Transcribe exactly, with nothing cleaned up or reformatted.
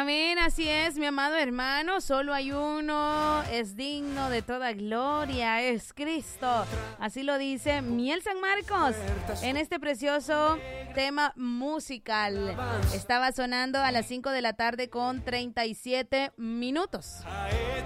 amén, así es, mi amado hermano, solo hay uno, es digno de toda gloria, es Cristo. Así lo dice Miel San Marcos en este precioso tema musical. Estaba sonando a las cinco de la tarde con treinta y siete minutos.